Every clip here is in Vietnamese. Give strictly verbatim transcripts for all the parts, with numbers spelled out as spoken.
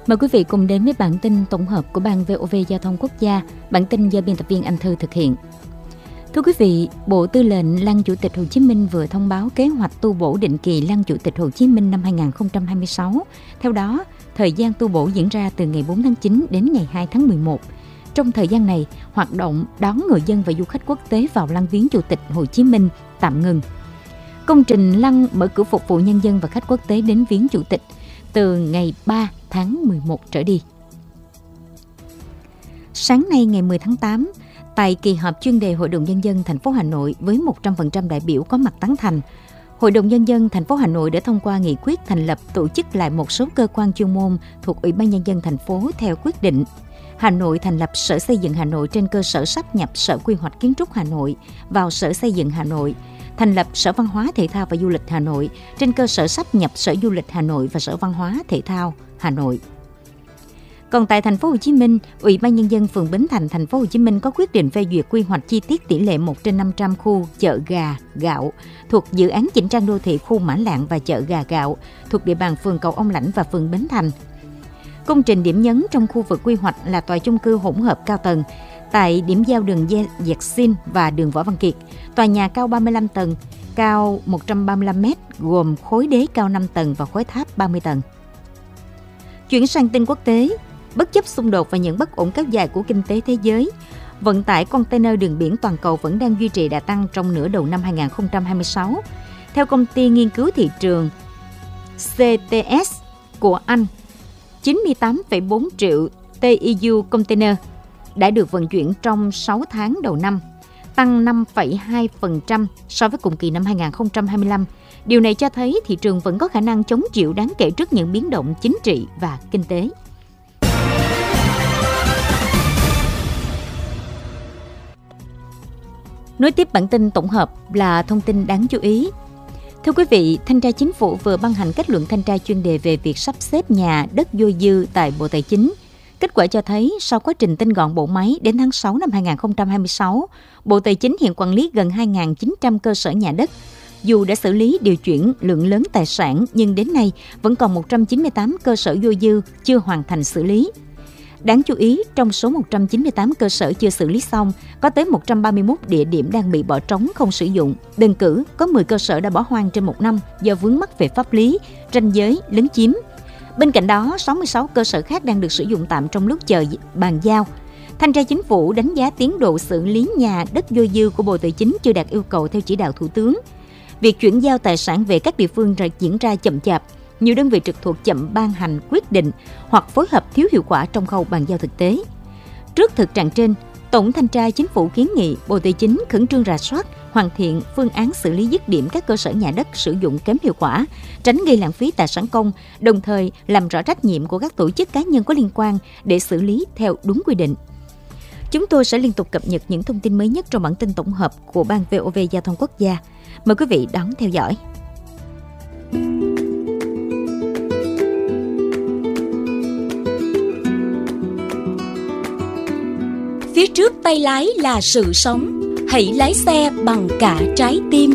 Mời quý vị cùng đến với bản tin tổng hợp của Ban vê o vê Giao thông Quốc gia. Bản tin do biên tập viên Anh Thư thực hiện. Thưa quý vị, Bộ Tư lệnh Lăng Chủ tịch Hồ Chí Minh vừa thông báo kế hoạch tu bổ định kỳ Lăng Chủ tịch Hồ Chí Minh năm hai không hai sáu. Theo đó, thời gian tu bổ diễn ra từ ngày bốn tháng chín đến ngày hai tháng mười một. Trong thời gian này, hoạt động đón người dân và du khách quốc tế vào lăng viếng Chủ tịch Hồ Chí Minh tạm ngừng. Công trình lăng mở cửa phục vụ nhân dân và khách quốc tế đến viếng Chủ tịch từ ngày ba tháng mười một trở đi. Sáng nay ngày mười tháng tám, tại kỳ họp chuyên đề Hội đồng Nhân dân thành phố Hà Nội với một trăm phần trăm đại biểu có mặt tán thành, Hội đồng Nhân dân thành phố Hà Nội đã thông qua nghị quyết thành lập tổ chức lại một số cơ quan chuyên môn thuộc Ủy ban Nhân dân thành phố theo quyết định. Hà Nội thành lập Sở Xây dựng Hà Nội trên cơ sở sáp nhập Sở Quy hoạch Kiến trúc Hà Nội vào Sở Xây dựng Hà Nội, thành lập Sở Văn hóa Thể thao và Du lịch Hà Nội trên cơ sở sáp nhập Sở Du lịch Hà Nội và Sở Văn hóa Thể thao Hà Nội. Còn tại thành phố Hồ Chí Minh, Ủy ban Nhân dân phường Bến Thành, thành phố Hồ Chí Minh có quyết định phê duyệt quy hoạch chi tiết tỷ lệ một trên năm trăm khu chợ gà, gạo thuộc dự án chỉnh trang đô thị khu Mã Lạng và chợ gà, gạo thuộc địa bàn phường Cầu Ông Lãnh và phường Bến Thành. Công trình điểm nhấn trong khu vực quy hoạch là tòa chung cư hỗn hợp cao tầng tại điểm giao đường Dẹt Xin và đường Võ Văn Kiệt. Tòa nhà cao ba mươi lăm tầng, cao một trăm ba mươi lăm mét, gồm khối đế cao năm tầng và khối tháp ba mươi tầng. Chuyển sang tin quốc tế, bất chấp xung đột và những bất ổn kéo dài của kinh tế thế giới, vận tải container đường biển toàn cầu vẫn đang duy trì đà tăng trong nửa đầu năm hai không hai sáu. Theo công ty nghiên cứu thị trường xê tê ét của Anh, chín mươi tám phẩy bốn triệu tê i u container đã được vận chuyển trong sáu tháng đầu năm, tăng năm phẩy hai phần trăm so với cùng kỳ năm hai không hai lăm. Điều này cho thấy thị trường vẫn có khả năng chống chịu đáng kể trước những biến động chính trị và kinh tế. Nối tiếp bản tin tổng hợp là thông tin đáng chú ý. Thưa quý vị, Thanh tra Chính phủ vừa ban hành kết luận thanh tra chuyên đề về việc sắp xếp nhà đất dôi dư tại Bộ Tài chính. Kết quả cho thấy, sau quá trình tinh gọn bộ máy đến tháng sáu năm hai không hai sáu, Bộ Tài chính hiện quản lý gần hai nghìn chín trăm cơ sở nhà đất. Dù đã xử lý điều chuyển lượng lớn tài sản, nhưng đến nay vẫn còn một trăm chín mươi tám cơ sở dôi dư chưa hoàn thành xử lý. Đáng chú ý, trong số một trăm chín mươi tám cơ sở chưa xử lý xong, có tới một trăm ba mươi mốt địa điểm đang bị bỏ trống không sử dụng. Đơn cử, có mười cơ sở đã bỏ hoang trên một năm do vướng mắc về pháp lý, ranh giới, lấn chiếm. Bên cạnh đó, sáu mươi sáu cơ sở khác đang được sử dụng tạm trong lúc chờ bàn giao. Thanh tra Chính phủ đánh giá tiến độ xử lý nhà đất dôi dư của Bộ Tài chính chưa đạt yêu cầu theo chỉ đạo Thủ tướng. Việc chuyển giao tài sản về các địa phương diễn ra chậm chạp, nhiều đơn vị trực thuộc chậm ban hành quyết định hoặc phối hợp thiếu hiệu quả trong khâu bàn giao thực tế. Trước thực trạng trên, Tổng Thanh tra Chính phủ kiến nghị Bộ Tài chính khẩn trương rà soát, hoàn thiện phương án xử lý dứt điểm các cơ sở nhà đất sử dụng kém hiệu quả, tránh gây lãng phí tài sản công, đồng thời làm rõ trách nhiệm của các tổ chức cá nhân có liên quan để xử lý theo đúng quy định. Chúng tôi sẽ liên tục cập nhật những thông tin mới nhất trong bản tin tổng hợp của Ban vê o vê Giao thông Quốc gia. Mời quý vị đón theo dõi. Phía trước tay lái là sự sống, hãy lái xe bằng cả trái tim.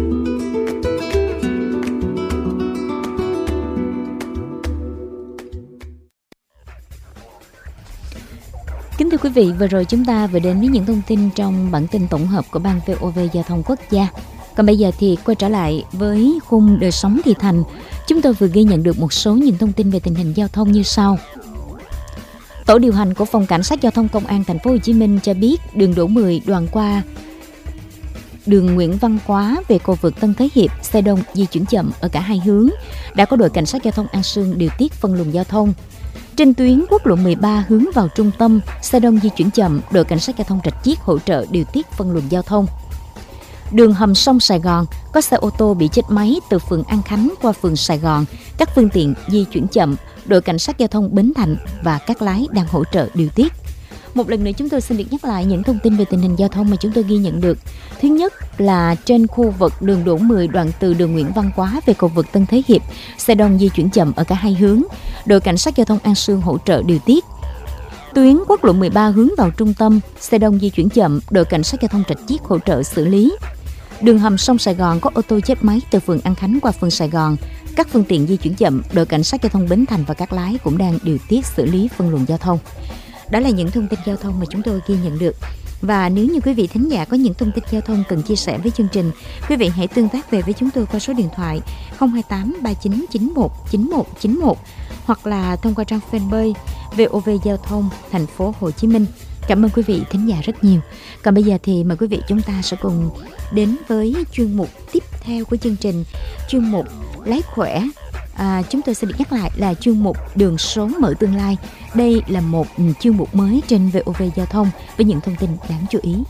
Kính thưa quý vị, vừa rồi chúng ta vừa đến với những thông tin trong bản tin tổng hợp của Ban vê o vê Giao thông Quốc gia. Còn bây giờ thì quay trở lại với khung đời sống thị thành. Chúng tôi vừa ghi nhận được một số những thông tin về tình hình giao thông như sau. Tổ điều hành của Phòng Cảnh sát Giao thông Công an Thành phố Hồ Chí Minh cho biết đường Đỗ mười đoạn qua đường Nguyễn Văn Quá về cầu vượt Tân Thới Hiệp, xe đông di chuyển chậm ở cả hai hướng. Đã có đội Cảnh sát Giao thông An Sương điều tiết phân luồng giao thông. Trên tuyến quốc lộ mười ba hướng vào trung tâm, xe đông di chuyển chậm, đội Cảnh sát Giao thông Rạch Chiếc hỗ trợ điều tiết phân luồng giao thông. Đường hầm sông Sài Gòn, có xe ô tô bị chết máy từ phường An Khánh qua phường Sài Gòn, các phương tiện di chuyển chậm, đội Cảnh sát Giao thông Bến Thành và các lái đang hỗ trợ điều tiết. Một lần nữa chúng tôi xin được nhắc lại những thông tin về tình hình giao thông mà chúng tôi ghi nhận được. Thứ nhất là trên khu vực đường Đỗ mười đoạn từ đường Nguyễn Văn Quá về cầu vượt Tân Thới Hiệp, xe đông di chuyển chậm ở cả hai hướng, đội Cảnh sát Giao thông An Sương hỗ trợ điều tiết. Tuyến quốc lộ mười ba hướng vào trung tâm, xe đông di chuyển chậm, đội Cảnh sát Giao thông Rạch Chiếc hỗ trợ xử lý. Đường hầm sông Sài Gòn có ô tô chết máy từ phường An Khánh qua phường Sài Gòn, Các phương tiện di chuyển chậm, đội cảnh sát giao thông Bến Thành và Cát Lái cũng đang điều tiết xử lý phân luồng giao thông. Đó là những thông tin giao thông mà chúng tôi ghi nhận được. Và nếu như quý vị thính giả có những thông tin giao thông cần chia sẻ với chương trình, quý vị hãy tương tác về với chúng tôi qua số điện thoại không hai tám ba chín chín một chín một chín một hoặc là thông qua trang fanpage vê o vê Giao thông Thành phố Hồ Chí Minh. Cảm ơn quý vị thính giả rất nhiều. Còn bây giờ thì mời quý vị chúng ta sẽ cùng đến với chuyên mục tiếp theo của chương trình, chuyên mục Lái khỏe. À, chúng tôi sẽ được nhắc lại là chuyên mục Đường số mở tương lai. Đây là một chuyên mục mới trên vê o vê Giao thông với những thông tin đáng chú ý.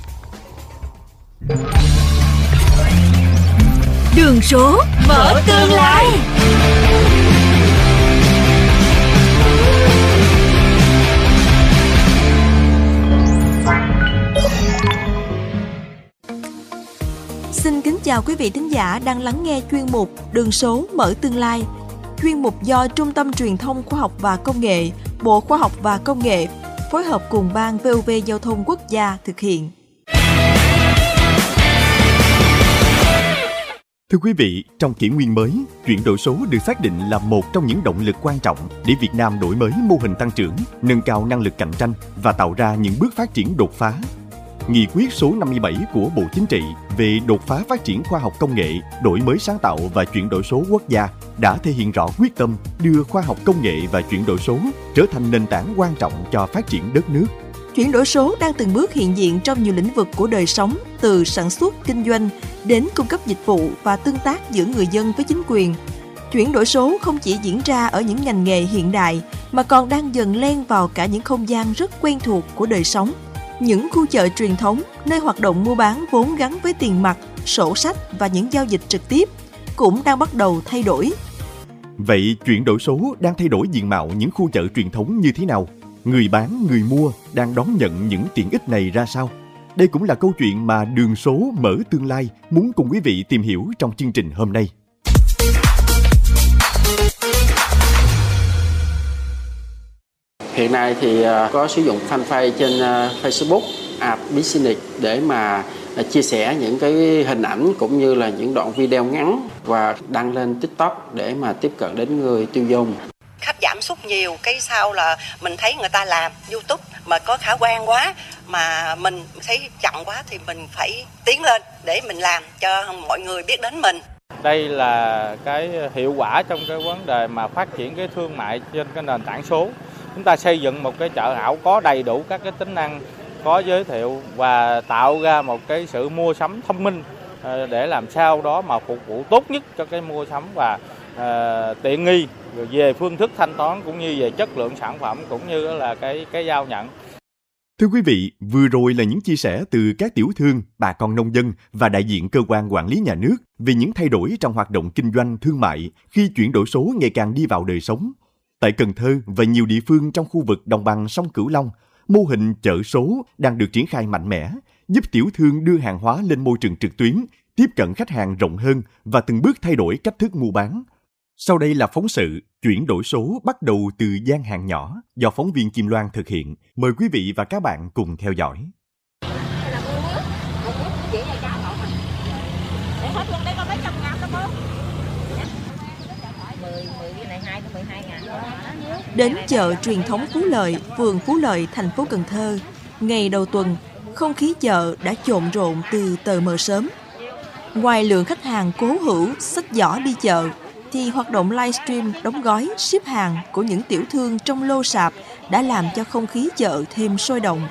Đường số mở tương lai. Xin kính chào quý vị thính giả đang lắng nghe chuyên mục Đường số mở tương lai. Chuyên mục do Trung tâm Truyền thông Khoa học và Công nghệ, Bộ Khoa học và Công nghệ phối hợp cùng Ban vê o vê Giao thông Quốc gia thực hiện. Thưa quý vị, trong kỷ nguyên mới, chuyển đổi số được xác định là một trong những động lực quan trọng để Việt Nam đổi mới mô hình tăng trưởng, nâng cao năng lực cạnh tranh và tạo ra những bước phát triển đột phá. Nghị quyết số năm mươi bảy của Bộ Chính trị về đột phá phát triển khoa học công nghệ, đổi mới sáng tạo và chuyển đổi số quốc gia đã thể hiện rõ quyết tâm đưa khoa học công nghệ và chuyển đổi số trở thành nền tảng quan trọng cho phát triển đất nước. Chuyển đổi số đang từng bước hiện diện trong nhiều lĩnh vực của đời sống, từ sản xuất, kinh doanh đến cung cấp dịch vụ và tương tác giữa người dân với chính quyền. Chuyển đổi số không chỉ diễn ra ở những ngành nghề hiện đại mà còn đang dần len vào cả những không gian rất quen thuộc của đời sống. Những khu chợ truyền thống, nơi hoạt động mua bán vốn gắn với tiền mặt, sổ sách và những giao dịch trực tiếp cũng đang bắt đầu thay đổi. Vậy chuyển đổi số đang thay đổi diện mạo những khu chợ truyền thống như thế nào? Người bán, người mua đang đón nhận những tiện ích này ra sao? Đây cũng là câu chuyện mà Đường số mở tương lai muốn cùng quý vị tìm hiểu trong chương trình hôm nay. Hiện nay thì có sử dụng fanpage trên Facebook, app Business để mà chia sẻ những cái hình ảnh cũng như là những đoạn video ngắn và đăng lên TikTok để mà tiếp cận đến người tiêu dùng. Khách giảm sút nhiều, cái sau là mình thấy người ta làm YouTube mà có khả quan quá, mà mình thấy chậm quá thì mình phải tiến lên để mình làm cho mọi người biết đến mình. Đây là cái hiệu quả trong cái vấn đề mà phát triển cái thương mại trên cái nền tảng số. Chúng ta xây dựng một cái chợ ảo có đầy đủ các cái tính năng, có giới thiệu và tạo ra một cái sự mua sắm thông minh để làm sao đó mà phục vụ tốt nhất cho cái mua sắm và uh, tiện nghi rồi về phương thức thanh toán cũng như về chất lượng sản phẩm cũng như là cái cái giao nhận. Thưa quý vị, vừa rồi là những chia sẻ từ các tiểu thương, bà con nông dân và đại diện cơ quan quản lý nhà nước về những thay đổi trong hoạt động kinh doanh thương mại khi chuyển đổi số ngày càng đi vào đời sống. Tại Cần Thơ và nhiều địa phương trong khu vực đồng bằng sông Cửu Long, mô hình chợ số đang được triển khai mạnh mẽ, giúp tiểu thương đưa hàng hóa lên môi trường trực tuyến, tiếp cận khách hàng rộng hơn và từng bước thay đổi cách thức mua bán. Sau đây là phóng sự chuyển đổi số bắt đầu từ gian hàng nhỏ do phóng viên Kim Loan thực hiện. Mời quý vị và các bạn cùng theo dõi. Đến chợ truyền thống Phú Lợi, phường Phú Lợi, thành phố Cần Thơ, ngày đầu tuần, không khí chợ đã trộn rộn từ tờ mờ sớm. Ngoài lượng khách hàng cố hữu xách giỏ đi chợ, thì hoạt động livestream đóng gói, ship hàng của những tiểu thương trong lô sạp đã làm cho không khí chợ thêm sôi động.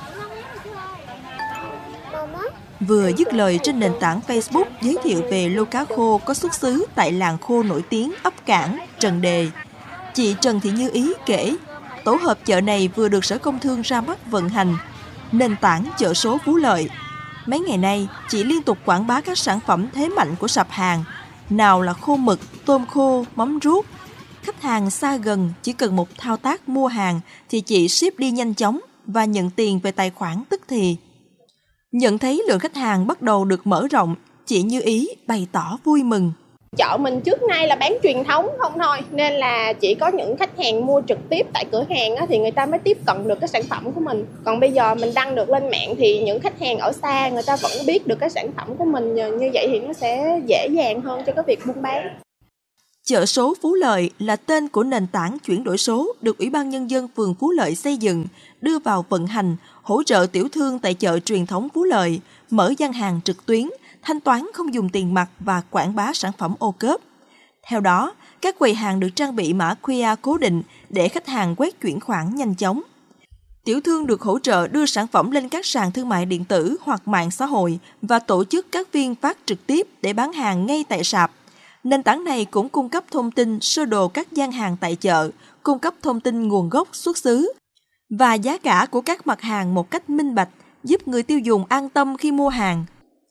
Vừa dứt lời trên nền tảng Facebook giới thiệu về lô cá khô có xuất xứ tại làng khô nổi tiếng ấp Cảng, Trần Đề, chị Trần Thị Như Ý kể, tổ hợp chợ này vừa được Sở Công Thương ra mắt vận hành, nền tảng chợ số Phú Lợi. Mấy ngày nay, chị liên tục quảng bá các sản phẩm thế mạnh của sạp hàng, nào là khô mực, tôm khô, mắm ruốc. Khách hàng xa gần chỉ cần một thao tác mua hàng thì chị ship đi nhanh chóng và nhận tiền về tài khoản tức thì. Nhận thấy lượng khách hàng bắt đầu được mở rộng, chị Như Ý bày tỏ vui mừng. Chợ mình trước nay là bán truyền thống không thôi, nên là chỉ có những khách hàng mua trực tiếp tại cửa hàng á, thì người ta mới tiếp cận được cái sản phẩm của mình. Còn bây giờ mình đăng được lên mạng thì những khách hàng ở xa người ta vẫn biết được cái sản phẩm của mình, như vậy thì nó sẽ dễ dàng hơn cho cái việc buôn bán. Chợ số Phú Lợi là tên của nền tảng chuyển đổi số được Ủy ban Nhân dân phường Phú Lợi xây dựng, đưa vào vận hành, hỗ trợ tiểu thương tại chợ truyền thống Phú Lợi, mở gian hàng trực tuyến, thanh toán không dùng tiền mặt và quảng bá sản phẩm ô cốp. Theo đó, các quầy hàng được trang bị mã quy rờ cố định để khách hàng quét chuyển khoản nhanh chóng. Tiểu thương được hỗ trợ đưa sản phẩm lên các sàn thương mại điện tử hoặc mạng xã hội và tổ chức các phiên phát trực tiếp để bán hàng ngay tại sạp. Nền tảng này cũng cung cấp thông tin sơ đồ các gian hàng tại chợ, cung cấp thông tin nguồn gốc, xuất xứ và giá cả của các mặt hàng một cách minh bạch, giúp người tiêu dùng an tâm khi mua hàng.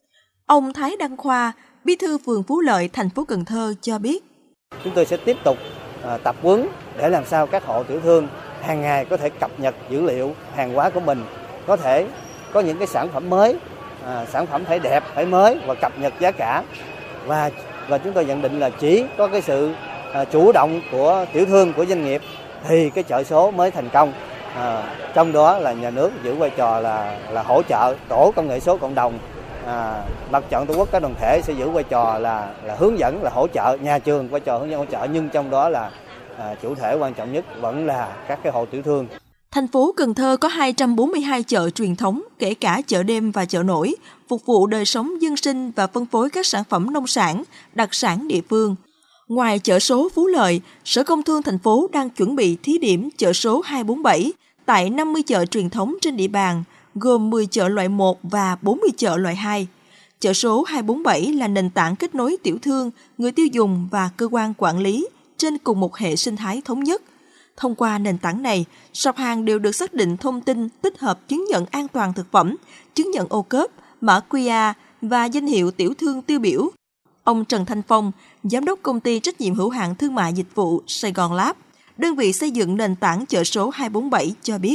Ông Thái Đăng Khoa, Bí thư phường Phú Lợi, thành phố Cần Thơ cho biết. Chúng tôi sẽ tiếp tục uh, tập huấn để làm sao các hộ tiểu thương hàng ngày có thể cập nhật dữ liệu hàng hóa của mình, có thể có những cái sản phẩm mới, uh, sản phẩm phải đẹp, phải mới và cập nhật giá cả. Và và chúng tôi nhận định là chỉ có cái sự uh, chủ động của tiểu thương, của doanh nghiệp thì cái chợ số mới thành công. À, trong đó là nhà nước giữ vai trò là là hỗ trợ, tổ công nghệ số cộng đồng, à, mặt trận tổ quốc các đoàn thể sẽ giữ vai trò là là hướng dẫn, là hỗ trợ, nhà trường vai trò hướng dẫn hỗ trợ, nhưng trong đó là à, chủ thể quan trọng nhất vẫn là các cái hộ tiểu thương. Thành phố Cần Thơ có hai trăm bốn mươi hai chợ truyền thống, kể cả chợ đêm và chợ nổi, phục vụ đời sống dân sinh và phân phối các sản phẩm nông sản, đặc sản địa phương. Ngoài chợ số Phú Lợi, Sở Công Thương thành phố đang chuẩn bị thí điểm chợ số hai bốn bảy tại năm mươi chợ truyền thống trên địa bàn, gồm mười chợ loại một và bốn mươi chợ loại hai. Chợ số hai bốn bảy là nền tảng kết nối tiểu thương, người tiêu dùng và cơ quan quản lý trên cùng một hệ sinh thái thống nhất. Thông qua nền tảng này, sạp hàng đều được xác định thông tin tích hợp chứng nhận an toàn thực phẩm, chứng nhận ô cốp, mã quy rờ và danh hiệu tiểu thương tiêu biểu. Ông Trần Thanh Phong, Giám đốc Công ty Trách nhiệm hữu hạn Thương mại Dịch vụ Sài Gòn Lab, đơn vị xây dựng nền tảng chợ số hai bốn bảy cho biết.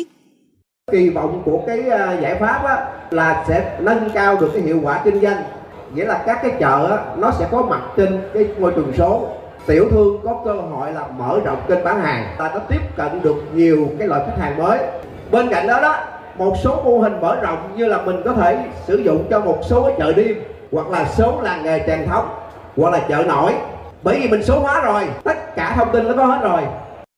Kỳ vọng của cái giải pháp á, là sẽ nâng cao được cái hiệu quả kinh doanh. Nghĩa là các cái chợ á, nó sẽ có mặt trên cái môi trường số. Tiểu thương có cơ hội là mở rộng kênh bán hàng, và nó tiếp cận được nhiều cái loại khách hàng mới. Bên cạnh đó đó, một số mô hình mở rộng như là mình có thể sử dụng cho một số chợ đêm, hoặc là số làng nghề truyền thống, hoặc là chợ nổi. Bởi vì mình số hóa rồi, tất cả thông tin nó có hết rồi.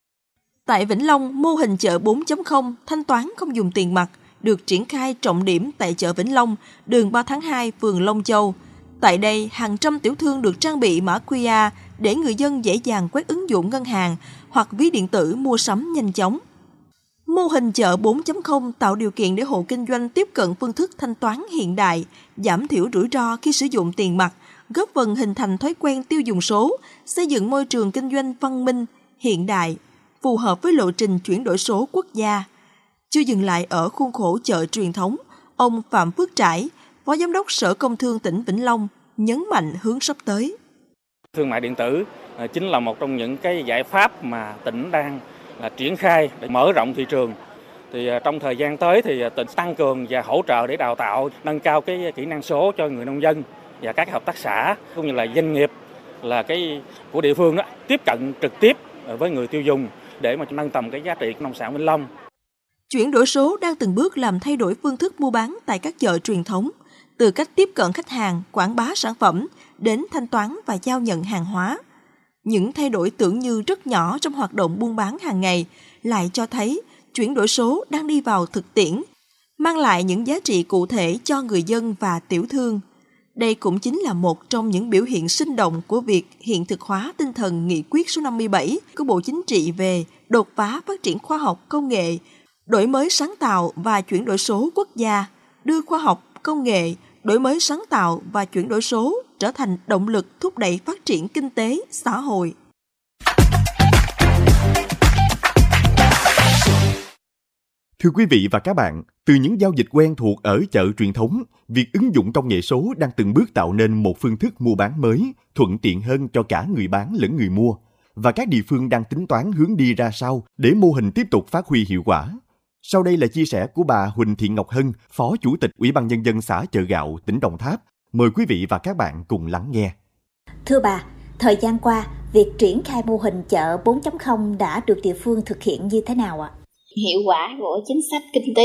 Tại Vĩnh Long, mô hình chợ bốn chấm không thanh toán không dùng tiền mặt được triển khai trọng điểm tại chợ Vĩnh Long, đường ba tháng hai, phường Long Châu. Tại đây, hàng trăm tiểu thương được trang bị mã quy rờ để người dân dễ dàng quét ứng dụng ngân hàng hoặc ví điện tử mua sắm nhanh chóng. Mô hình chợ bốn chấm không tạo điều kiện để hộ kinh doanh tiếp cận phương thức thanh toán hiện đại, giảm thiểu rủi ro khi sử dụng tiền mặt, góp phần hình thành thói quen tiêu dùng số, xây dựng môi trường kinh doanh văn minh, hiện đại, phù hợp với lộ trình chuyển đổi số quốc gia. Chưa dừng lại ở khuôn khổ chợ truyền thống, ông Phạm Phước Trải, Phó Giám đốc Sở Công Thương tỉnh Vĩnh Long, nhấn mạnh hướng sắp tới. Thương mại điện tử chính là một trong những cái giải pháp mà tỉnh đang là triển khai để mở rộng thị trường. Thì trong thời gian tới thì tỉnh tăng cường và hỗ trợ để đào tạo, nâng cao cái kỹ năng số cho người nông dân và các hợp tác xã cũng như là doanh nghiệp là cái của địa phương đó, tiếp cận trực tiếp với người tiêu dùng để mà nâng tầm cái giá trị nông sản Vĩnh Long. Chuyển đổi số đang từng bước làm thay đổi phương thức mua bán tại các chợ truyền thống, từ cách tiếp cận khách hàng, quảng bá sản phẩm đến thanh toán và giao nhận hàng hóa. Những thay đổi tưởng như rất nhỏ trong hoạt động buôn bán hàng ngày lại cho thấy chuyển đổi số đang đi vào thực tiễn, mang lại những giá trị cụ thể cho người dân và tiểu thương. Đây cũng chính là một trong những biểu hiện sinh động của việc hiện thực hóa tinh thần nghị quyết số năm mươi bảy của Bộ Chính trị về đột phá phát triển khoa học công nghệ, đổi mới sáng tạo và chuyển đổi số quốc gia, đưa khoa học, công nghệ, đổi mới sáng tạo và chuyển đổi số trở thành động lực thúc đẩy phát triển kinh tế, xã hội. Thưa quý vị và các bạn, từ những giao dịch quen thuộc ở chợ truyền thống, việc ứng dụng công nghệ số đang từng bước tạo nên một phương thức mua bán mới, thuận tiện hơn cho cả người bán lẫn người mua. Và các địa phương đang tính toán hướng đi ra sao để mô hình tiếp tục phát huy hiệu quả. Sau đây là chia sẻ của bà Huỳnh Thị Ngọc Hân, Phó Chủ tịch Ủy ban Nhân dân xã Chợ Gạo, tỉnh Đồng Tháp. Mời quý vị và các bạn cùng lắng nghe. Thưa bà, thời gian qua, việc triển khai mô hình chợ bốn chấm không đã được địa phương thực hiện như thế nào ạ? Hiệu quả của chính sách kinh tế